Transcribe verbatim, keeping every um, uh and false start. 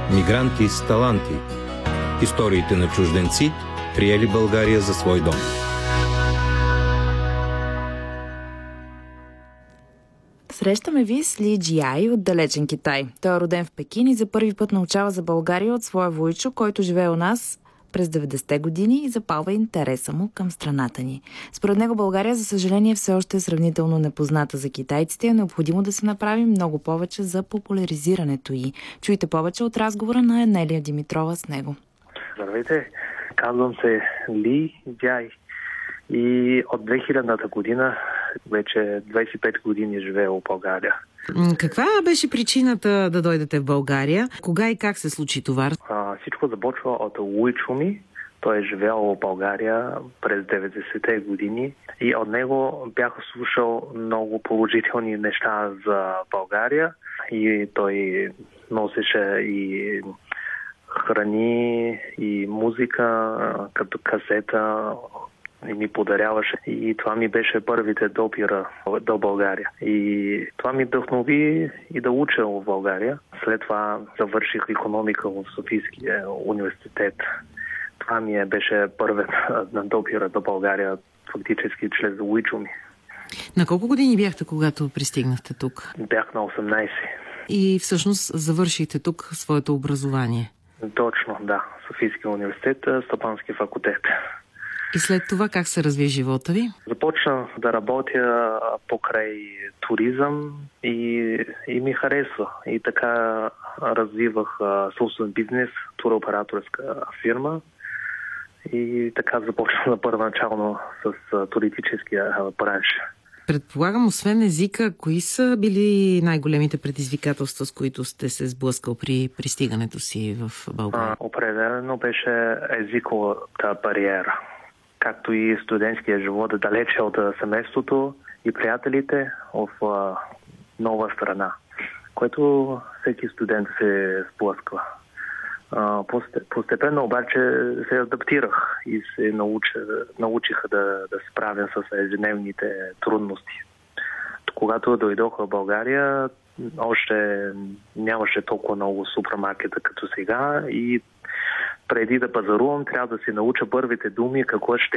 Мигранти с таланти. Историите на чужденци, приели България за свой дом. Срещаме ви с Ли Джиай от далечен Китай. Той е роден в Пекин и за първи път научава за България от своя вуйчо, който живее у нас през деветдесетте години и запалва интереса му към страната ни. Според него България, за съжаление, все още е сравнително непозната за китайците и е необходимо да се направи много повече за популяризирането й. Чуйте повече от разговора на Енелия Димитрова с него. Здравейте, казвам се Ли Джиай и от две хилядната година вече двадесет и пет години живея в България. Каква беше причината да дойдете в България? Кога и как се случи това? А, всичко започва от вуйчо ми. Той е живял в България през деветдесетте години и от него бях слушал много положителни неща за България и той носеше и храни и музика като касета и ми подаряваше. И това ми беше първите допира до България. И това ми вдъхнови и да уча в България. След това завърших икономика в Софийския университет. Това ми е, беше първият на допира до България, фактически чрез вуйчо ми. На колко години бяхте, когато пристигнахте тук? Бях на осемнадесет. И всъщност завършихте тук своето образование? Точно, да. Софийския университет, Стопански факултет. И след това как се разви живота ви? Започна да работя покрай туризъм и, и ми харесва. И така развивах собствен бизнес, туроператорска фирма. И така започна първоначално с туристическия бранш. Предполагам, освен езика, кои са били най-големите предизвикателства, с които сте се сблъскал при пристигането си в България? А, определено беше езиковата бариера. Както и студентския живот, далече от семейството и приятелите в а, нова страна, което всеки студент се сблъсква. А, постепенно обаче се адаптирах и се научих, научих да, да справя с ежедневните трудности. Когато дойдох в България, още нямаше толкова много супермаркета като сега и преди да пазарувам, трябва да си науча първите думи, какво ще